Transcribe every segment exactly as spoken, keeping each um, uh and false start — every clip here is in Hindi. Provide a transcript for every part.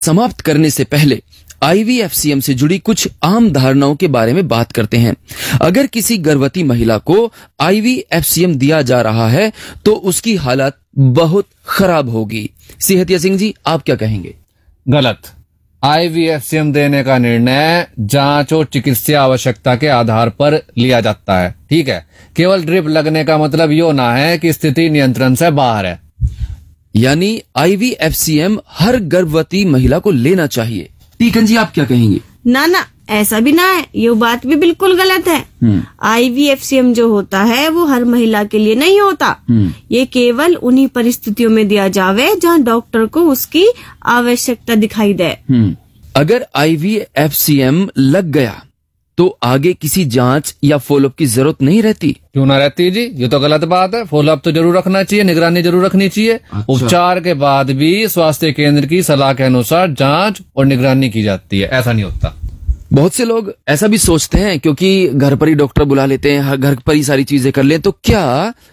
समाप्त करने से पहले आईवीएफसीएम से जुड़ी कुछ आम धारणाओं के बारे में बात करते हैं। अगर किसी गर्भवती महिला को आईवीएफसीएम दिया जा रहा है तो उसकी हालत बहुत खराब होगी। सेहतिया सिंह जी, आप क्या कहेंगे? गलत। आईवीएफसीएम देने का निर्णय जांच और चिकित्सा आवश्यकता के आधार पर लिया जाता है। ठीक है, केवल ड्रिप लगने का मतलब यो ना है कि स्थिति नियंत्रण से बाहर है। यानी आईवीएफसीएम हर गर्भवती महिला को लेना चाहिए। टीकन जी, आप क्या कहेंगे? ना ना, ऐसा भी ना है, ये बात भी बिल्कुल गलत है। आईवीएफसीएम जो होता है वो हर महिला के लिए नहीं होता। ये केवल उन्हीं परिस्थितियों में दिया जावे जहाँ डॉक्टर को उसकी आवश्यकता दिखाई दे। अगर आईवीएफसीएम लग गया तो आगे किसी जांच या फॉलोअप की जरूरत नहीं रहती। क्यों ना रहती जी, ये तो गलत बात है। फॉलोअप तो जरूर रखना चाहिए, निगरानी जरूर रखनी चाहिए। अच्छा। उपचार के बाद भी स्वास्थ्य केंद्र की सलाह के अनुसार जांच और निगरानी की जाती है, ऐसा नहीं होता। बहुत से लोग ऐसा भी सोचते हैं क्योंकि घर पर ही डॉक्टर बुला लेते हैं, घर पर ही सारी चीजें कर ले, तो क्या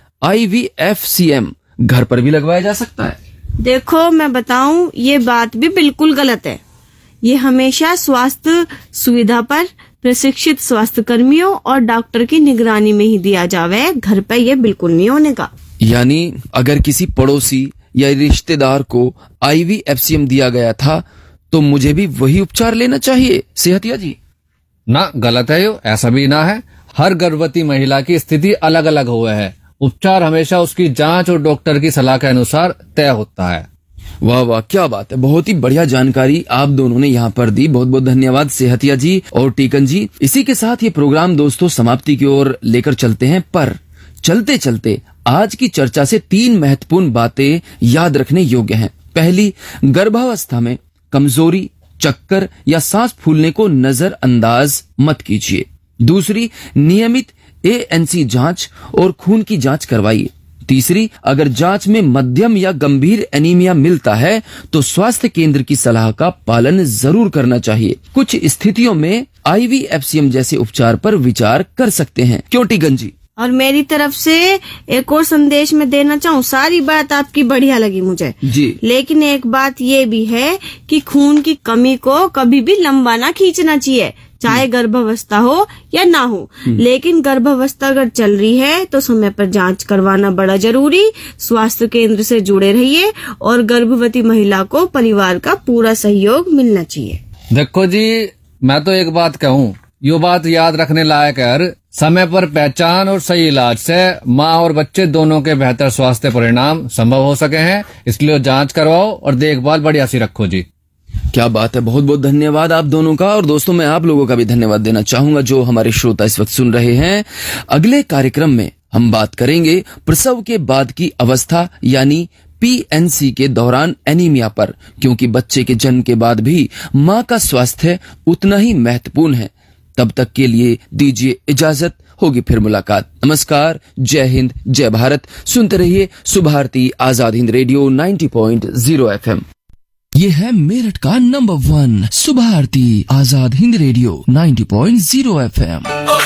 आईवीएफसीएम घर पर भी लगवाया जा सकता है? देखो, मैं बताऊं, ये बात भी बिल्कुल गलत है। ये हमेशा स्वास्थ्य सुविधा पर प्रशिक्षित स्वास्थ्य कर्मियों और डॉक्टर की निगरानी में ही दिया जावे, घर पर यह बिल्कुल नहीं होने का। यानी अगर किसी पड़ोसी या रिश्तेदार को आईवीएफसीएम दिया गया था तो मुझे भी वही उपचार लेना चाहिए। सेहतिया जी? ना, गलत है यो, ऐसा भी ना है। हर गर्भवती महिला की स्थिति अलग अलग हुआ है। उपचार हमेशा उसकी जांच और डॉक्टर की सलाह के अनुसार तय होता है। वाह वाह, क्या बात है, बहुत ही बढ़िया जानकारी आप दोनों ने यहाँ पर दी। बहुत बहुत धन्यवाद सेहतिया जी और टीकन जी। इसी के साथ ये प्रोग्राम दोस्तों समाप्ति की ओर लेकर चलते हैं, पर चलते चलते आज की चर्चा से तीन महत्वपूर्ण बातें याद रखने योग्य हैं। पहली, गर्भावस्था में कमजोरी, चक्कर या सांस फूलने को नजरअंदाज मत कीजिए। दूसरी, नियमित एएनसी जांच और खून की जांच करवाइए। तीसरी, अगर जांच में मध्यम या गंभीर एनीमिया मिलता है तो स्वास्थ्य केंद्र की सलाह का पालन जरूर करना चाहिए। कुछ स्थितियों में आईवीएफसीएम जैसे उपचार पर विचार कर सकते हैं। क्यों टीकन जी? और मेरी तरफ से एक और संदेश मैं देना चाहूँ। सारी बात आपकी बढ़िया लगी मुझे जी, लेकिन एक बात ये भी है कि खून की कमी को कभी भी लंबा ना खींचना चाहिए, चाहे गर्भावस्था हो या ना हो। लेकिन गर्भावस्था अगर चल रही है तो समय पर जांच करवाना बड़ा जरूरी। स्वास्थ्य केंद्र से जुड़े रहिए और गर्भवती महिला को परिवार का पूरा सहयोग मिलना चाहिए। देखो जी, मैं तो एक बात कहूँ, यो बात याद रखने लायक है। समय पर पहचान और सही इलाज से माँ और बच्चे दोनों के बेहतर स्वास्थ्य परिणाम संभव हो सके हैं। इसलिए जांच करवाओ और देखभाल बढ़िया सी रखो जी। क्या बात है, बहुत बहुत धन्यवाद आप दोनों का। और दोस्तों, मैं आप लोगों का भी धन्यवाद देना चाहूंगा जो हमारे श्रोता इस वक्त सुन रहे हैं। अगले कार्यक्रम में हम बात करेंगे प्रसव के बाद की अवस्था यानी पीएनसी के दौरान एनीमिया पर, क्योंकि बच्चे के जन्म के बाद भी माँ का स्वास्थ्य उतना ही महत्वपूर्ण है। तब तक के लिए दीजिए इजाजत, होगी फिर मुलाकात। नमस्कार, जय हिंद, जय भारत। सुनते रहिए सुभारती आजाद हिंद रेडियो नब्बे पॉइंट शून्य एफएम। ये है मेरठ का number one Subharti Azad Hind radio नब्बे पॉइंट शून्य एफएम।